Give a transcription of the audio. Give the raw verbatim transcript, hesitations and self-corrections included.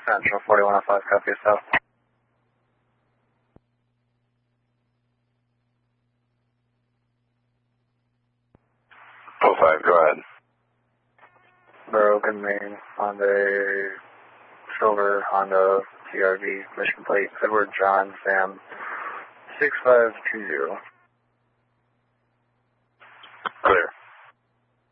Central forty-one oh five, copy yourself. oh five, go ahead. Broken main, Honda, silver, Honda, C R V, mission plate, Edward John Sam, six five two zero. Clear.